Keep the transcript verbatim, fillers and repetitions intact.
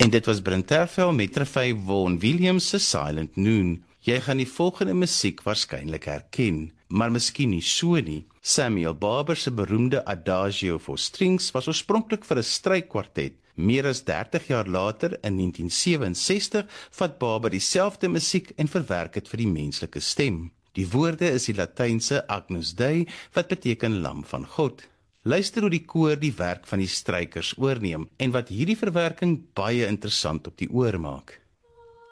En dit was Brent Terfel met Trevor Vaughan Williams se Silent Noon. Jy gaan die volgende musiek waarskynlik herken, maar miskien nie so nie. Samuel Barber se beroemde Adagio for Strings was oorspronklik vir 'n strykwartet. Meer as dertig jaar later, in negentien sewe-en-sestig, vat Barber dieselfde musiek en verwerk dit vir die menslike stem. Die woorde is die Latynse Agnus Dei, wat beteken Lam van God. Luister hoe die koor die werk van die strykers oorneem en wat hierdie verwerking baie interessant op die oor maak.